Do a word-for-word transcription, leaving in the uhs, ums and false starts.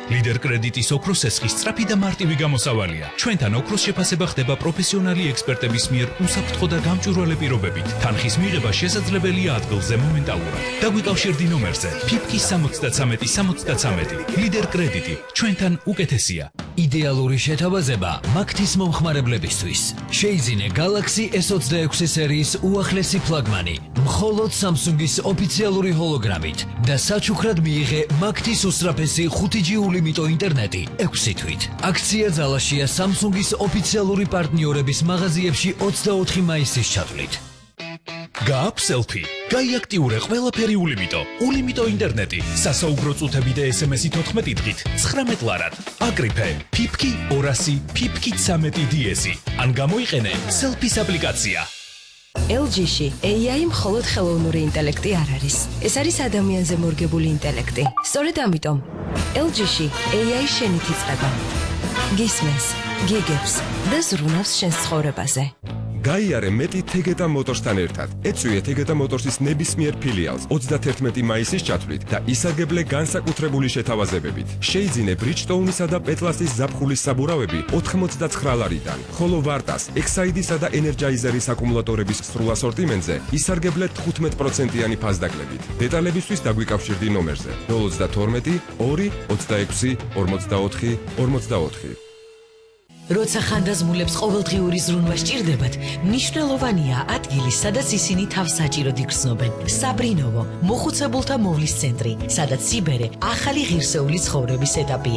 ლიდერ კრედიტის ოქროს სესხის სწრაფი და მარტივი გამოსავალია. ჩვენთან ოქროს შეფასება ხდება პროფესიონალი ექსპერტების მიერ უსაფრთხო და გამჭვირვალე პირობებით. თანხის მიღება შესაძლებელია ადგილზე მომენტალურად. დაგვიკავშირდი ნომერზე ფიფკი სამოცდათრამეტი სამოცდათრამეტი. ლიდერ კრედიტი ჩვენთან უკეთესია. იდეალური შეთავაზება მაგთის მომხმარებლებისთვის. შეიძინე Galaxy S ოცდაექვსი სერიის უახლესი ფლაგმანი, მხოლოდ Samsung-ის ოფიციალური ჰოლოგრამით და საჩუქრად მიიღე მაგთის უსწრაფესი ხუთი ჯი ულიმიტო ინტერნეტი ექვსი თვით. აქცია ძალაშია Samsung-ის ოფიციალური პარტნიორების მაღაზიებში ოცდაოთხი მაისის ჩათვლით. გააქვს სელფი, გაიაქტიურე ყველაფერი ულიმიტო, ულიმიტო ინტერნეტი, სასაუბრო წუთები და ეს ემ ესი თოთხმეტი დღით, ცხრამეტ ლარად. აკრიფე ფიფკი ორასი ფიფკი ცამეტი დი-ესი. ან გამოიყენე სელფის აპლიკაცია. ელ ჯი-ში ეი აი მხოლოდ ხელოვნური ინტელექტი არ არის. ეს არის ადამიანზე მორგებული ინტელექტი. სწორედ ამიტომ ელ ჯი-ში ეი აი შენით იწყება. გისმენს, გიგებს და ზრუნავს შენს ცხოვრებაზე. გაიარე მეტი თეგეტა მოტორსთან ერთად. ეწვიე თეგეტა მოტორსის ნებისმიერ ფილიალს ოცდათერთმეტი მაისის ჩათვლით და ისარგებლე განსაკუთრებული შეთავაზებებით. შეიძინე ბრიჯტოუნისა და პეტლასის ზაფხულის საბურავები ოთხმოცდაცხრა ლარიდან, ხოლო ვარტას, ექსაიდისა და ენერჯაიზერის აკუმულატორების სრულ ასორტიმენტზე ისარგებლე თხუთმეტ პროცენტიანი ფასდაკლებით. დეტალებისთვის დაგვიკავშირდი ნომერზე ნულ ოცდათორმეტი ორი ოცდაექვსი ორმოცდაოთხი ორმოცდაოთხი. როცა ხანდაზმულებს ყოველდღიური ზრუნვა სჭირდებათ, მნიშვნელოვანია ადგილი, სადაც ისინი თავს საჭიროდ იგრძნობენ. საბრინოვო, მოხუცებულთა მოვლის ცენტრი, სადაც სიბერე ახალი ღირსეული ცხოვრების ეტაპია.